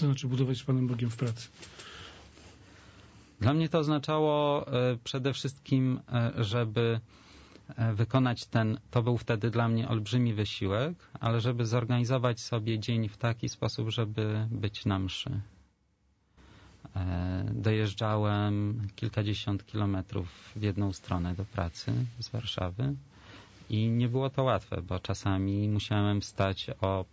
to znaczy budować z Panem Bogiem w pracy? Dla mnie to oznaczało przede wszystkim, żeby wykonać to był wtedy dla mnie olbrzymi wysiłek, ale żeby zorganizować sobie dzień w taki sposób, żeby być na mszy. Dojeżdżałem kilkadziesiąt kilometrów w jedną stronę do pracy z Warszawy i nie było to łatwe, bo czasami musiałem wstać o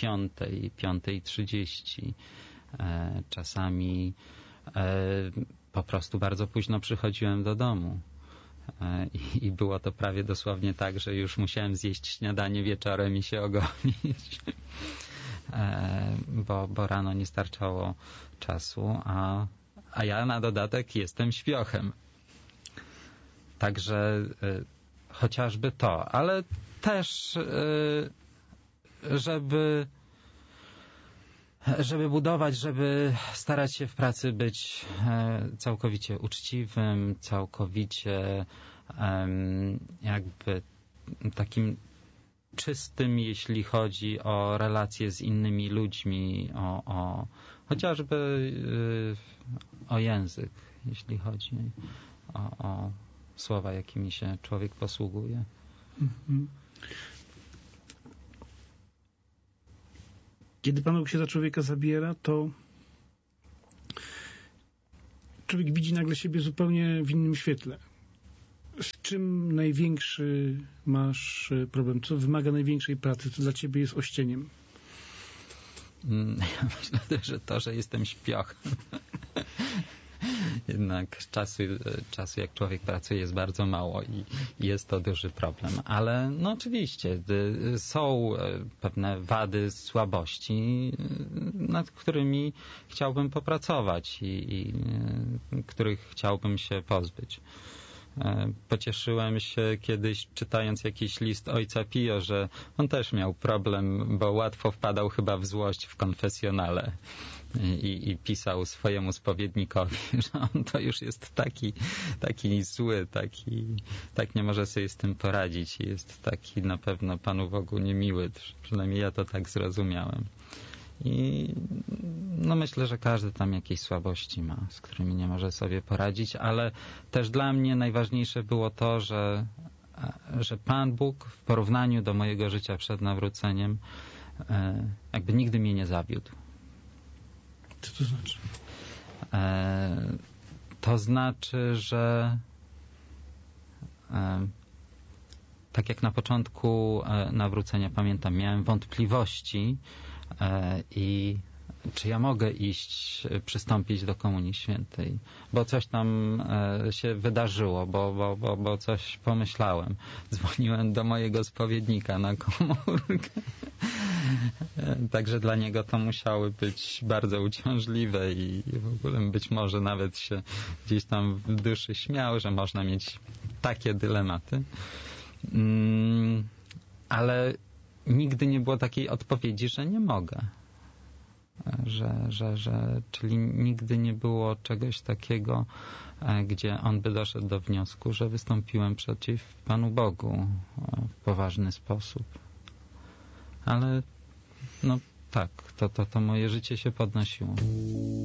5:30. Czasami po prostu bardzo późno przychodziłem do domu. I było to prawie dosłownie tak, że już musiałem zjeść śniadanie wieczorem i się ogolić, bo rano nie starczało czasu, a ja na dodatek jestem śpiochem. Także chociażby to, ale też żeby budować, żeby starać się w pracy być całkowicie uczciwym, całkowicie jakby takim czystym, jeśli chodzi o relacje z innymi ludźmi, chociażby o język, jeśli chodzi o słowa, jakimi się człowiek posługuje. Mhm. Kiedy Pan Bóg się za człowieka zabiera, to człowiek widzi nagle siebie zupełnie w innym świetle. Z czym największy masz problem? Co wymaga największej pracy? Co dla ciebie jest ościeniem? Ja myślę, że to, że jestem śpiochem. Jednak czasu jak człowiek pracuje jest bardzo mało i jest to duży problem. Ale no oczywiście są pewne wady, słabości, nad którymi chciałbym popracować i których chciałbym się pozbyć. Pocieszyłem się kiedyś, czytając jakiś list ojca Pio, że on też miał problem, bo łatwo wpadał chyba w złość w konfesjonale i pisał swojemu spowiednikowi, że on to już jest taki zły, tak nie może sobie z tym poradzić i jest taki na pewno Panu Bogu niemiły, przynajmniej ja to tak zrozumiałem. I no myślę, że każdy tam jakieś słabości ma, z którymi nie może sobie poradzić, ale też dla mnie najważniejsze było to, że Pan Bóg w porównaniu do mojego życia przed nawróceniem jakby nigdy mnie nie zawiódł. Co to znaczy? To znaczy, że tak jak na początku nawrócenia, pamiętam, miałem wątpliwości i czy ja mogę przystąpić do Komunii Świętej, bo coś tam się wydarzyło, bo coś pomyślałem. Dzwoniłem do mojego spowiednika na komórkę. Także dla niego to musiały być bardzo uciążliwe i w ogóle być może nawet się gdzieś tam w duszy śmiał, że można mieć takie dylematy. Ale nigdy nie było takiej odpowiedzi, że nie mogę. Czyli nigdy nie było czegoś takiego, gdzie on by doszedł do wniosku, że wystąpiłem przeciw Panu Bogu w poważny sposób. Ale no tak, to moje życie się podnosiło.